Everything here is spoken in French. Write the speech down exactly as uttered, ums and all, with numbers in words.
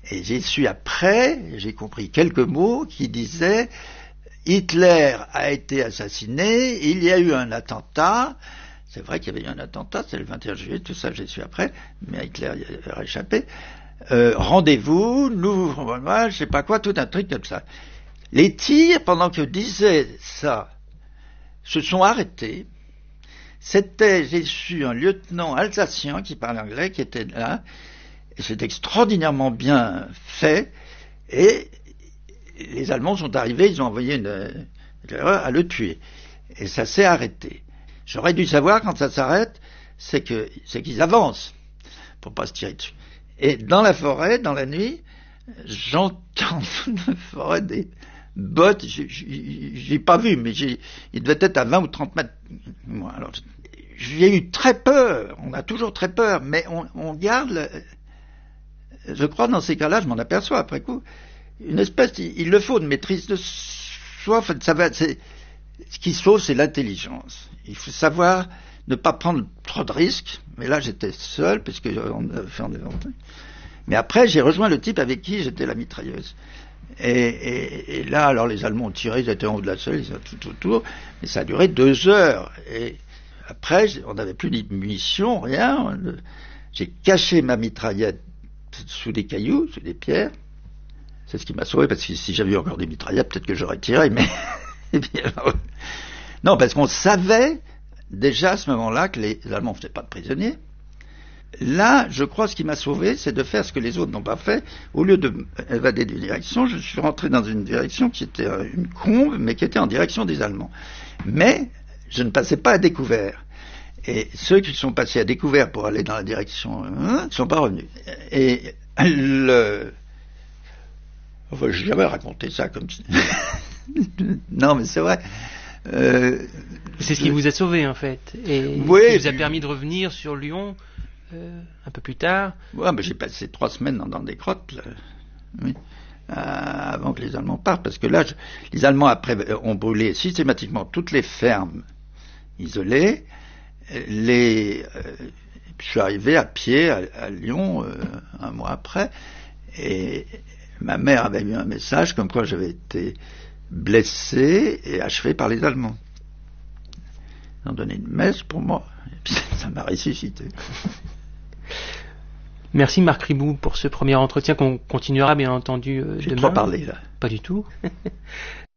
Et j'ai su après, j'ai compris quelques mots qui disaient Hitler a été assassiné, il y a eu un attentat. C'est vrai qu'il y avait eu un attentat, c'est le vingt et un juillet, tout ça j'ai su après, mais Hitler y a réchappé. Euh, rendez-vous, nous, je sais pas quoi, tout un truc comme ça. Les tirs, pendant que je disais ça, se sont arrêtés. C'était, j'ai su un lieutenant alsacien qui parlait anglais, qui était là, et c'était extraordinairement bien fait, et les Allemands sont arrivés, ils ont envoyé une, une erreur à le tuer. Et ça s'est arrêté. J'aurais dû savoir, quand ça s'arrête, c'est que, c'est qu'ils avancent, pour pas se tirer dessus. Et dans la forêt, dans la nuit, j'entends dans la forêt des bottes, j'ai pas vu, mais j'ai, il devait être à vingt ou trente mètres. Moi, alors, j'ai eu très peur, on a toujours très peur, mais on, on garde, le, je crois dans ces cas-là, je m'en aperçois après coup, une espèce, il le faut, de maîtrise de soi, en fait, ça va, c'est, ce qui sauve, c'est l'intelligence. Il faut savoir ne pas prendre trop de risques, mais là j'étais seul, puisque on avait fait un événement. Mais après, j'ai rejoint le type avec qui j'étais la mitrailleuse. Et, et, et là, alors les Allemands ont tiré, ils étaient en haut de la selle, ils étaient tout autour, mais ça a duré deux heures. Et après, on n'avait plus de munitions, rien. J'ai caché ma mitraillette sous des cailloux, sous des pierres. C'est ce qui m'a sauvé, parce que si j'avais eu encore des mitraillettes, peut-être que j'aurais tiré, mais... et bien, non, parce qu'on savait déjà à ce moment-là que les Allemands ne faisaient pas de prisonniers. Là, je crois, ce qui m'a sauvé, c'est de faire ce que les autres n'ont pas fait. Au lieu de évader d'une direction, je suis rentré dans une direction qui était une combe, mais qui était en direction des Allemands. Mais je ne passais pas à découvert. Et ceux qui sont passés à découvert pour aller dans la direction ne hein, sont pas revenus. Et le... Enfin, j'ai jamais raconté ça comme si... Non, mais c'est vrai. Euh, c'est ce qui vous a sauvé, en fait. Et oui, qui vous a permis de revenir sur Lyon euh, un peu plus tard. Ouais, mais j'ai passé trois semaines dans, dans des grottes, là. Oui. Euh, avant que les Allemands partent, parce que là, je, les Allemands, après, ont brûlé systématiquement toutes les fermes isolées. Les, euh, je suis arrivé à pied à, à Lyon euh, un mois après, et ma mère avait eu un message comme quoi j'avais été blessé et achevé par les Allemands. Ils ont donné une messe pour moi, et puis ça m'a ressuscité. Merci Marc Ribou pour ce premier entretien qu'on continuera bien entendu euh, J'ai demain. trop parlé là. Pas du tout.